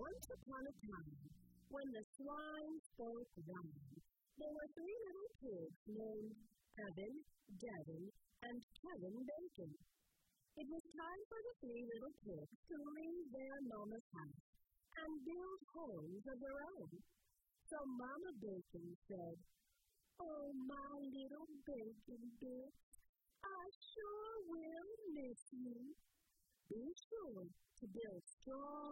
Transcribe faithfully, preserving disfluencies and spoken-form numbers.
Once upon a time, when the swine spoke rhyme, there were three little pigs named Evan, Devin, and Kevin Bacon. It was time for the three little pigs to leave their mama's house and build homes of their own. So Mama Bacon said, "Oh, my little bacon bits, I sure will miss you. Be sure to build strong